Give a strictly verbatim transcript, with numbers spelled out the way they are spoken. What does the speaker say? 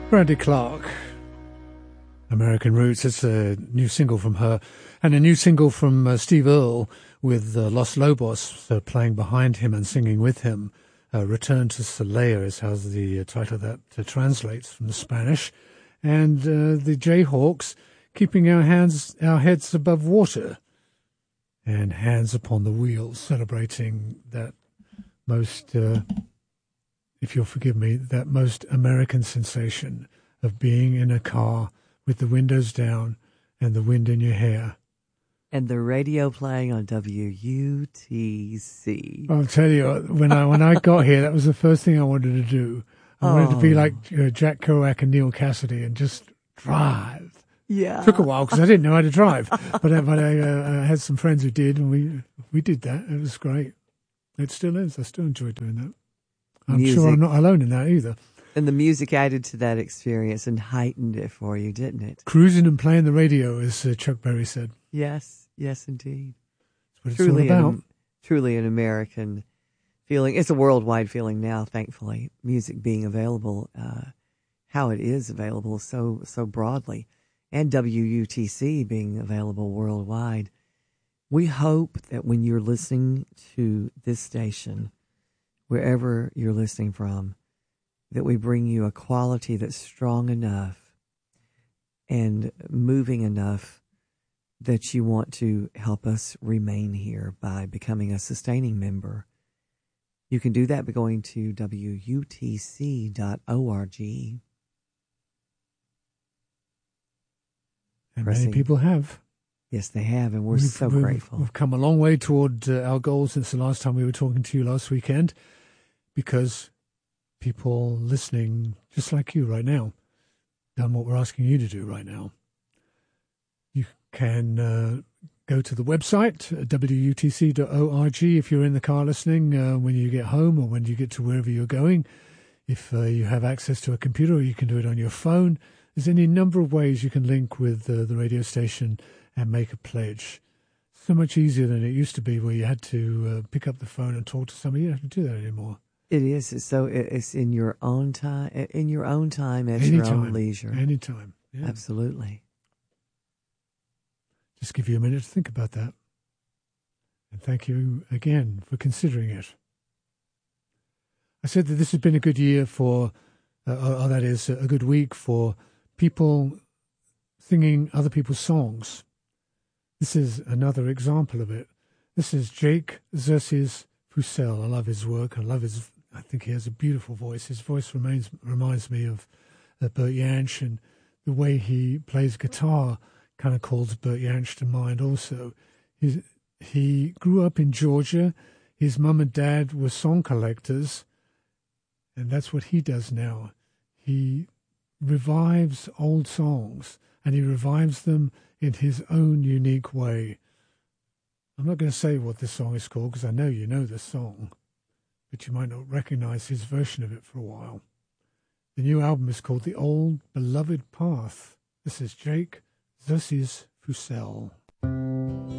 Brandy Clark, American Roots. It's a new single from her, and a new single from uh, Steve Earle with uh, Los Lobos uh, playing behind him and singing with him. Uh, Return to Celaya is how the uh, title of that uh, translates from the Spanish. And uh, the Jayhawks, keeping our hands, our heads above water and hands upon the wheels, celebrating that most, uh, if you'll forgive me, that most American sensation of being in a car with the windows down and the wind in your hair. And the radio playing on W U T C. I'll tell you, when I when I got here, that was the first thing I wanted to do. I oh. wanted to be like uh, Jack Kerouac and Neil Cassidy and just drive. Yeah. It took a while because I didn't know how to drive, but, I, but I, uh, I had some friends who did, and we we did that. It was great. It still is. I still enjoy doing that. I'm music. sure I'm not alone in that either. And the music added to that experience and heightened it for you, didn't it? Cruising and playing the radio, as uh, Chuck Berry said. Yes, yes, indeed. That's what it's truly all about. An, truly an American feeling. It's a worldwide feeling now, thankfully. Music being available, uh, how it is available so so broadly, and W U T C being available worldwide. We hope that when you're listening to this station, wherever you're listening from, that we bring you a quality that's strong enough and moving enough that you want to help us remain here by becoming a sustaining member. You can do that by going to W U T C dot org. And many people have. Yes, they have, and we're we've, so we've, grateful. We've come a long way toward uh, our goals since the last time we were talking to you last weekend, because people listening, just like you right now, done what we're asking you to do right now. You can uh, go to the website, W U T C dot org, if you're in the car listening, uh, when you get home or when you get to wherever you're going. If uh, you have access to a computer, or you can do it on your phone. There's any number of ways you can link with uh, the radio station and make a pledge. So much easier than it used to be, where you had to uh, pick up the phone and talk to somebody. You don't have to do that anymore. It is. So it's in your own time, in your own time, at Anytime, your own leisure. Anytime. Yeah. Absolutely. Just give you a minute to think about that. And thank you again for considering it. I said that this has been a good year for, uh, or that is a good week for people singing other people's songs. This is another example of it. This is Jake Xerxes Fusel. I love his work. I love his, I think he has a beautiful voice. His voice remains, reminds me of uh, Bert Jansch, and the way he plays guitar kind of calls Bert Jansch to mind also. He's, he grew up in Georgia. His mum and dad were song collectors, and that's what he does now. He revives old songs, and he revives them in his own unique way. I'm not going to say what this song is called, because I know you know this song, but you might not recognize his version of it for a while. The new album is called The Old Beloved Path. This is Jake Xerxes Fusel.